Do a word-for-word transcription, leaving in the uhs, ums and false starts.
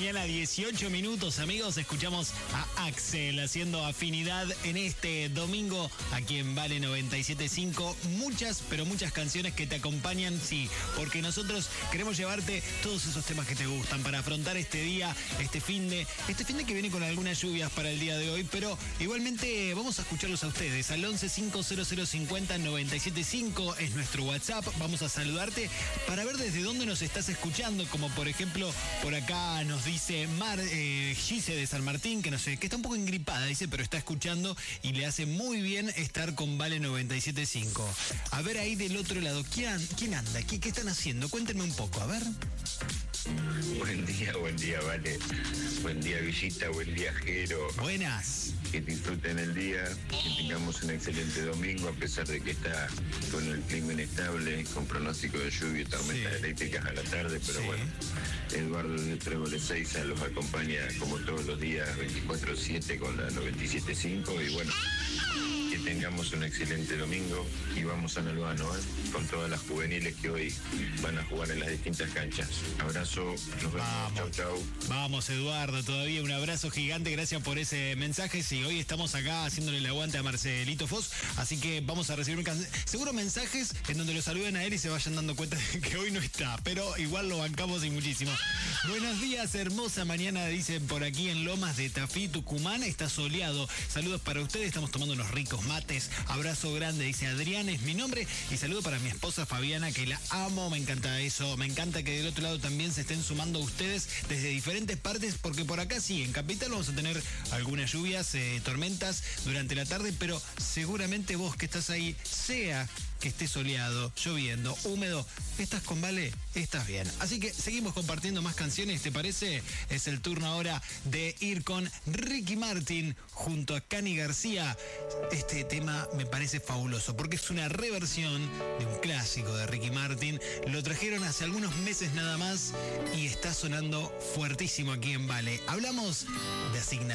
mañana, dieciocho minutos, amigos. Escuchamos a Axel haciendo afinidad en este domingo aquí en Vale noventa y siete punto cinco. Muchas, pero muchas canciones que te acompañan, sí, porque nosotros queremos llevarte todos esos temas que te gustan para afrontar este día, este fin de, este fin de que viene con algunas lluvias para el día de hoy, pero igualmente vamos a escucharlos a ustedes. Al once cinco cero cero cincuenta noventa y siete cinco es nuestro WhatsApp. Vamos a saludarte para ver desde dónde nos estás escuchando, como por ejemplo, por acá nos dice Mar, eh, Gise de San Martín, que no sé, que está un poco engripada, dice, pero está escuchando y le hace muy bien estar con Vale noventa y siete punto cinco. A ver ahí del otro lado, ¿quién, quién anda? ¿Qué, ¿Qué están haciendo? Cuéntenme un poco, a ver. Buen día, buen día, Vale. Buen día, Villita, buen día, Jero. Buenas. Que disfruten el día, que tengamos un excelente domingo, a pesar de que está con el clima inestable, con pronóstico de lluvia y tormentas Sí. eléctricas a la tarde, pero Sí. bueno, Eduardo de Trébol Ezeiza los acompaña como todos los días, veinticuatro siete con la noventa y siete punto cinco, y bueno, que tengamos un excelente domingo y vamos a Nalbano, ¿eh? Con todas las juveniles que hoy van a jugar en las distintas canchas. Abrazo, nos vemos, Vamos. chau chau. Vamos, Eduardo, todavía un abrazo gigante, gracias por ese mensaje. Sí, hoy estamos acá haciéndole el aguante a Marcelito Foz, así que vamos a recibir un can... seguro mensajes en donde lo saluden a él y se vayan dando cuenta de que hoy no está, pero igual lo bancamos y muchísimo. Buenos días, hermosa mañana, dicen por aquí en Lomas de Tafí, Tucumán, está soleado. Saludos para ustedes, estamos tomando unos ricos mates. Abrazo grande, dice Adrián, es mi nombre, y saludo para mi esposa Fabiana, que la amo, me encanta eso, me encanta que del otro lado también se estén sumando ustedes desde diferentes partes, porque por acá sí, en Capital vamos a tener algunas lluvias, eh, tormentas durante la tarde, pero seguramente vos que estás ahí, sea que esté soleado, lloviendo, húmedo, estás con Vale, estás bien. Así que seguimos compartiendo más canciones, ¿te parece? Es el turno ahora de ir con Ricky Martin junto a Cani García. Este tema me parece fabuloso porque es una reversión de un clásico de Ricky Martin. Lo trajeron hace algunos meses nada más y está sonando fuertísimo aquí en Vale. Hablamos de asignación.